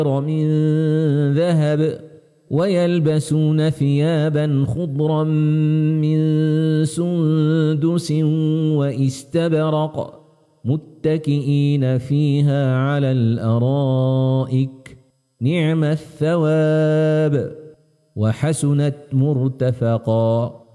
من ذهب ويلبسون ثيابا خضرا من سندس واستبرق متكئين فيها على الأرائك نعم الثواب وحسنت مرتفقا.